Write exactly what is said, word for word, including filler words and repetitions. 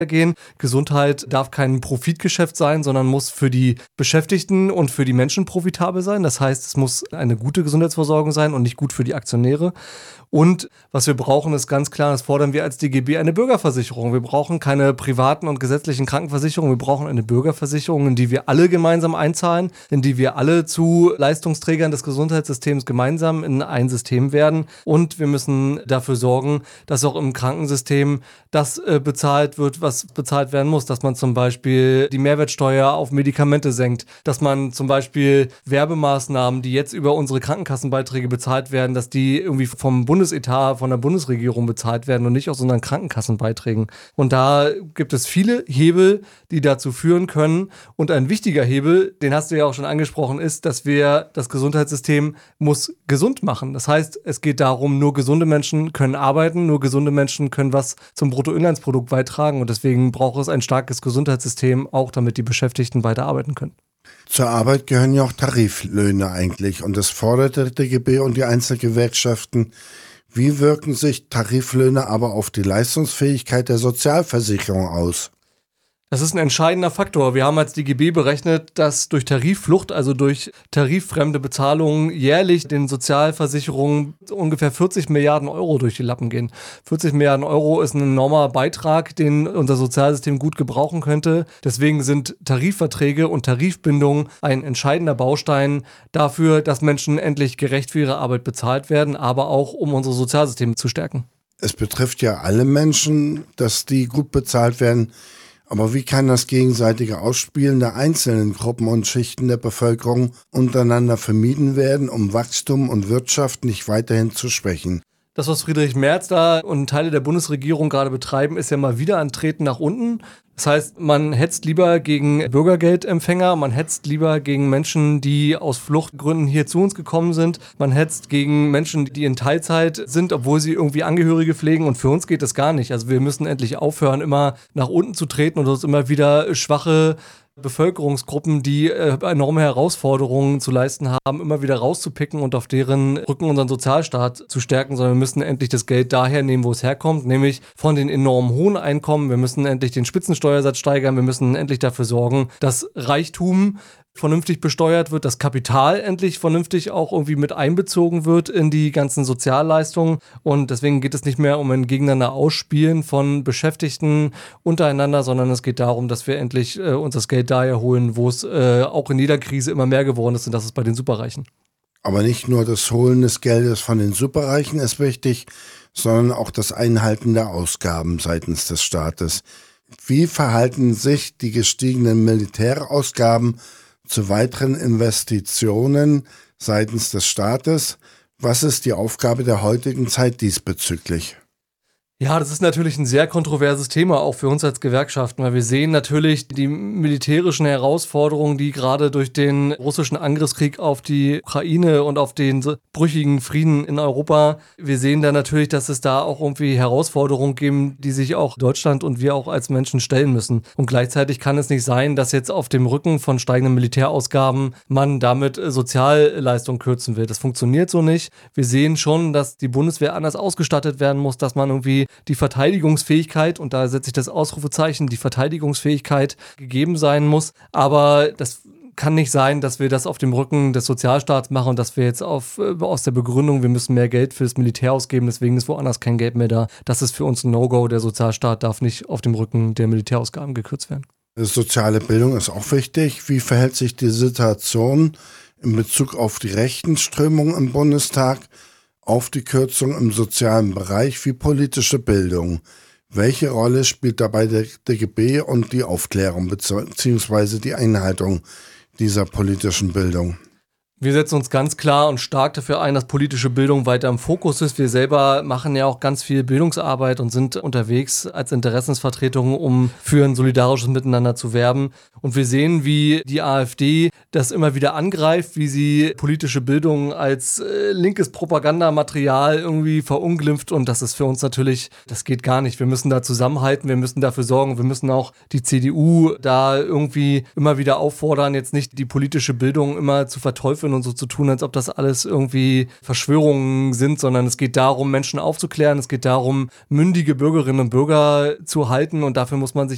gehen. Gesundheit darf kein Profitgeschäft sein, sondern muss für die Beschäftigten und für die Menschen profitabel sein. Das heißt, es muss eine gute Gesundheitsversorgung sein und nicht gut für die Aktionäre. Und was wir brauchen, ist ganz klar, das fordern wir als D G B, eine Bürgerversicherung. Wir brauchen keine privaten und gesetzlichen Krankenversicherungen. Wir brauchen eine Bürgerversicherung, in die wir alle gemeinsam einzahlen, in die wir alle zu Leistungsträgern des Gesundheitssystems gemeinsam in ein System werden. Und wir müssen dafür sorgen, dass auch im Krankensystem das äh, bezahlt wird, was bezahlt werden muss. Dass man zum Beispiel die Mehrwertsteuer auf Medikamente senkt. Dass man zum Beispiel Werbemaßnahmen, die jetzt über unsere Krankenkassenbeiträge bezahlt werden, dass die irgendwie vom Bundesetat, von der Bundesregierung bezahlt werden und nicht aus unseren Krankenkassenbeiträgen. Und da gibt es viele Hebel, die dazu führen können. Und ein wichtiger Hebel, den hast du ja auch schon angesprochen, ist, dass wir das Gesundheitssystem muss gesund machen. Das heißt, es geht darum, nur gesunde Menschen können arbeiten, nur gesunde Menschen können was zum Bruttoinlandsprodukt beitragen. Und deswegen braucht es ein starkes Gesundheitssystem, auch damit die Beschäftigten weiter arbeiten können. Zur Arbeit gehören ja auch Tariflöhne eigentlich. Und das fordert der D G B und die Einzelgewerkschaften. Wie wirken sich Tariflöhne aber auf die Leistungsfähigkeit der Sozialversicherung aus? Das ist ein entscheidender Faktor. Wir haben als D G B berechnet, dass durch Tarifflucht, also durch tariffremde Bezahlungen, jährlich den Sozialversicherungen ungefähr vierzig Milliarden Euro durch die Lappen gehen. vierzig Milliarden Euro ist ein enormer Beitrag, den unser Sozialsystem gut gebrauchen könnte. Deswegen sind Tarifverträge und Tarifbindungen ein entscheidender Baustein dafür, dass Menschen endlich gerecht für ihre Arbeit bezahlt werden, aber auch um unsere Sozialsysteme zu stärken. Es betrifft ja alle Menschen, dass die gut bezahlt werden. Aber wie kann das gegenseitige Ausspielen der einzelnen Gruppen und Schichten der Bevölkerung untereinander vermieden werden, um Wachstum und Wirtschaft nicht weiterhin zu schwächen? Das, was Friedrich Merz da und Teile der Bundesregierung gerade betreiben, ist ja mal wieder ein Treten nach unten. Das heißt, man hetzt lieber gegen Bürgergeldempfänger, man hetzt lieber gegen Menschen, die aus Fluchtgründen hier zu uns gekommen sind. Man hetzt gegen Menschen, die in Teilzeit sind, obwohl sie irgendwie Angehörige pflegen. Und für uns geht das gar nicht. Also wir müssen endlich aufhören, immer nach unten zu treten und uns immer wieder schwache Bevölkerungsgruppen, die äh, enorme Herausforderungen zu leisten haben, immer wieder rauszupicken und auf deren Rücken unseren Sozialstaat zu stärken, sondern wir müssen endlich das Geld daher nehmen, wo es herkommt, nämlich von den enorm hohen Einkommen. Wir müssen endlich den Spitzensteuersatz steigern, wir müssen endlich dafür sorgen, dass Reichtum vernünftig besteuert wird, dass Kapital endlich vernünftig auch irgendwie mit einbezogen wird in die ganzen Sozialleistungen. Und deswegen geht es nicht mehr um ein Gegeneinander Ausspielen von Beschäftigten untereinander, sondern es geht darum, dass wir endlich äh, uns das Geld daher holen, wo es äh, auch in jeder Krise immer mehr geworden ist, und das ist bei den Superreichen. Aber nicht nur das Holen des Geldes von den Superreichen ist wichtig, sondern auch das Einhalten der Ausgaben seitens des Staates. Wie verhalten sich die gestiegenen Militärausgaben zu weiteren Investitionen seitens des Staates? Was ist die Aufgabe der heutigen Zeit diesbezüglich? Ja, das ist natürlich ein sehr kontroverses Thema, auch für uns als Gewerkschaften, weil wir sehen natürlich die militärischen Herausforderungen, die gerade durch den russischen Angriffskrieg auf die Ukraine und auf den brüchigen Frieden in Europa, wir sehen da natürlich, dass es da auch irgendwie Herausforderungen geben, die sich auch Deutschland und wir auch als Menschen stellen müssen. Und gleichzeitig kann es nicht sein, dass jetzt auf dem Rücken von steigenden Militärausgaben man damit Sozialleistungen kürzen will. Das funktioniert so nicht. Wir sehen schon, dass die Bundeswehr anders ausgestattet werden muss, dass man irgendwie die Verteidigungsfähigkeit, und da setze ich das Ausrufezeichen, die Verteidigungsfähigkeit gegeben sein muss. Aber das kann nicht sein, dass wir das auf dem Rücken des Sozialstaats machen und dass wir jetzt auf, aus der Begründung, wir müssen mehr Geld für das Militär ausgeben, deswegen ist woanders kein Geld mehr da. Das ist für uns ein No-Go. Der Sozialstaat darf nicht auf dem Rücken der Militärausgaben gekürzt werden. Soziale Bildung ist auch wichtig. Wie verhält sich die Situation in Bezug auf die rechten Strömungen im Bundestag, auf die Kürzung im sozialen Bereich wie politische Bildung? Welche Rolle spielt dabei der D G B und die Aufklärung bzw. die Einhaltung dieser politischen Bildung? Wir setzen uns ganz klar und stark dafür ein, dass politische Bildung weiter im Fokus ist. Wir selber machen ja auch ganz viel Bildungsarbeit und sind unterwegs als Interessensvertretungen, um für ein solidarisches Miteinander zu werben. Und wir sehen, wie die AfD das immer wieder angreift, wie sie politische Bildung als äh, linkes Propagandamaterial irgendwie verunglimpft. Und das ist für uns natürlich, das geht gar nicht. Wir müssen da zusammenhalten, wir müssen dafür sorgen, wir müssen auch die C D U da irgendwie immer wieder auffordern, jetzt nicht die politische Bildung immer zu verteufeln und so zu tun, als ob das alles irgendwie Verschwörungen sind, sondern es geht darum, Menschen aufzuklären, es geht darum, mündige Bürgerinnen und Bürger zu halten, und dafür muss man sich